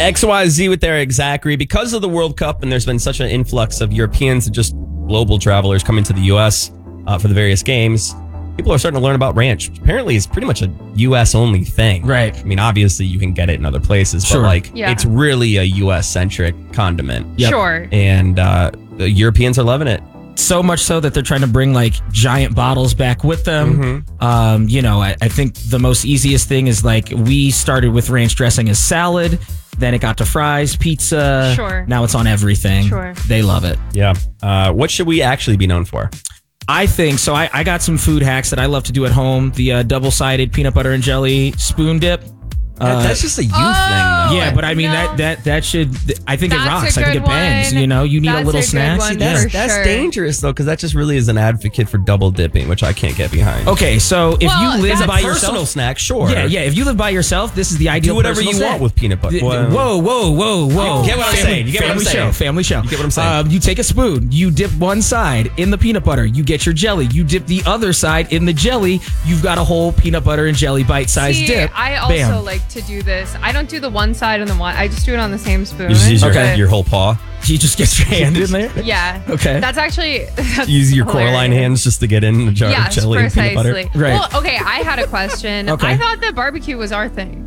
XYZ with Eric Zachary. Because of the World Cup, and there's been such an influx of Europeans and just global travelers coming to the U.S. For the various games, people are starting to learn about ranch. Apparently, it's pretty much a U.S. only thing. Right. I mean, obviously, you can get it in other places, Sure. but it's really a U.S.-centric condiment. Yep. Sure. And the Europeans are loving it. So much so that they're trying to bring giant bottles back with them. Mm-hmm. I think the most easiest thing is we started with ranch dressing as salad. Then it got to fries, pizza. Sure. Now it's on everything. Sure. They love it. Yeah. What should we actually be known for? I think so. I got some food hacks that I love to do at home. The double-sided peanut butter and jelly spoon dip. That's just a you thing, though. Yeah, but I mean no. that should. I think That's it rocks. a I think good it bangs. one. You need That's a little a good snack. one. That's For sure. dangerous, though, because that just really is an advocate for double dipping, which I can't get behind. Okay, so if Well, you live that's by Personal yourself, snack, sure. yeah. If you live by yourself, this is the ideal. Do whatever personal you snack. want with peanut butter. Whoa. You get what I'm saying. You get what I'm saying. Family show. You get what I'm saying. You take a spoon. You dip one side in the peanut butter. You get your jelly. You dip the other side in the jelly. You've got a whole peanut butter and jelly bite-sized See, dip. I also Bam. like to do this. I don't do the one side and the one. I just do it on the same spoon. You just use Okay. your whole paw. You just get your hand in there. Yeah. Okay. That's actually. That's Use your Coraline hilarious. hands just to get in the jar Yes, of jelly and peanut butter. precisely. Right. Well, okay, I had a question. Okay. I thought that barbecue was our thing.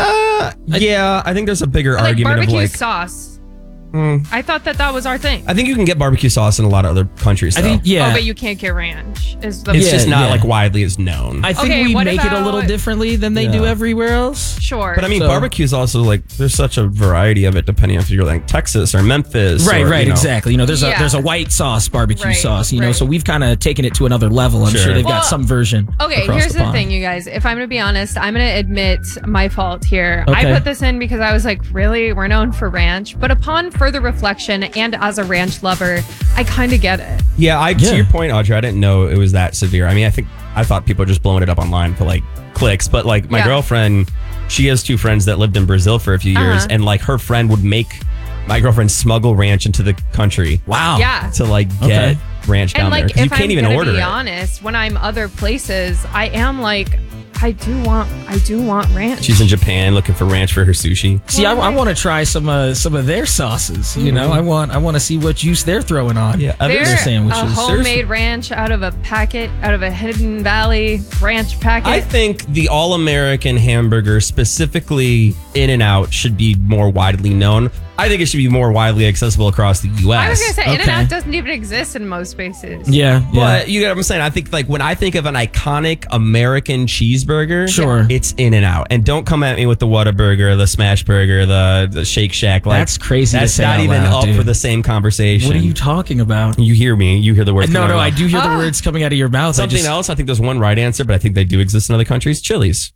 Yeah, I think there's a bigger Like argument barbecue of sauce. I thought that was our thing. I think you can get barbecue sauce in a lot of other countries, though. I think Oh, but you can't get ranch. Is the it's just not yeah. widely as known. I think Okay, we what make it a little about- differently than they do Yeah. everywhere else. sure. But I mean, So- barbecue is also there's such a variety of it depending on if you're Texas or Memphis. Right, or, exactly. There's Yeah. a white sauce barbecue Right, sauce, right. so we've kind of taken it to another level. I'm Sure. sure they've Well, got some version. Okay, across here's the pond. thing, you guys. If I'm going to be honest, I'm going to admit my fault here. Okay. I put this in because I was like, really? We're known for ranch. But upon further reflection and as a ranch lover, I kind of get it. Yeah, to your point, Audrey, I didn't know it was that severe. I mean, I thought people were just blowing it up online for clicks, but my Yeah. girlfriend, she has two friends that lived in Brazil for a few years, and her friend would make my girlfriend smuggle ranch into the country. Wow. Yeah. To get Okay. ranch down And there. 'Cause you if can't I'm even gonna order be it. honest, when I'm other places, I am I do want ranch. She's in Japan looking for ranch for her sushi. See, I want to try some of their sauces. I want to see what juice they're throwing on. Yeah, They're their sandwiches. a homemade ranch out of a Hidden Valley ranch packet. I think the all-American hamburger, specifically In-N-Out, should be more widely known. I think it should be more widely accessible across the U.S. I was going to say, Okay. In-N-Out doesn't even exist in most spaces. Yeah. But you know what I'm saying? I think when I think of an iconic American cheeseburger, Sure. it's In-N-Out. And don't come at me with the Whataburger, the Smash Burger, the Shake Shack. That's crazy to That's say not out even loud, up dude. for the same conversation. What are you talking about? You hear me. You hear the words. No, coming out of I my do hear the Ah. words coming out of your mouth. Something else. I think there's one right answer, but I think they do exist in other countries. Chili's.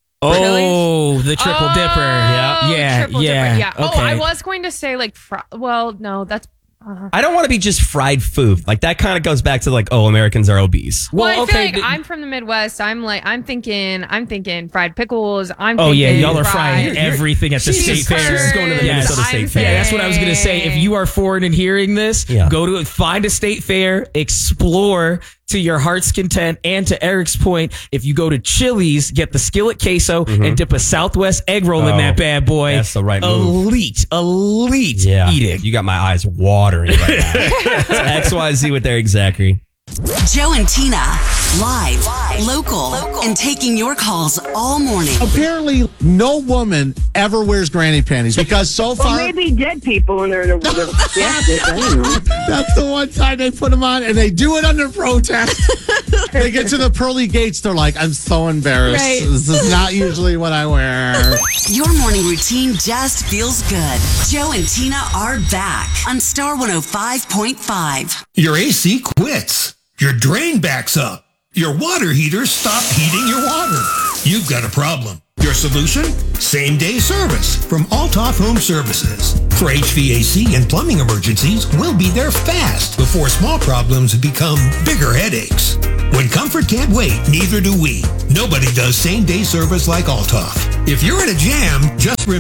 Oh, the triple dipper. Yeah. Triple Yeah. Dipper. Yeah. Okay. Oh, I was going to say well, no, that's. I don't want to be just fried food. That kind of goes back to Americans are obese. Well, I okay, feel like I'm from the Midwest. I'm thinking fried pickles. Oh yeah, y'all are fried. frying everything at the state She's fair. going to the Yes. Minnesota State Fair. Yeah, that's what I was gonna say. If you are foreign and hearing this, find a state fair, explore to your heart's content. And to Eric's point, if you go to Chili's, get the skillet queso and dip a Southwest egg roll in that bad boy. That's the right move. Elite Yeah. eating. You got my eyes watering right now. It's XYZ with Eric Zachary. Joe and Tina, live, local, and taking your calls all morning. Apparently, no woman ever wears granny panties because so far. Well, maybe dead people and they're yeah, I don't know. That's the one time they put them on, and they do it under protest. They get to the pearly gates, they're like, I'm so embarrassed. Right. This is not usually what I wear. Your morning routine just feels good. Joe and Tina are back on Star 105.5. Your AC quits. Your drain backs up. Your water heater stopped heating your water. You've got a problem. Your solution? Same-day service from Altoff Home Services. For HVAC and plumbing emergencies, we'll be there fast before small problems become bigger headaches. When comfort can't wait, neither do we. Nobody does same-day service like Altoff. If you're in a jam, just remember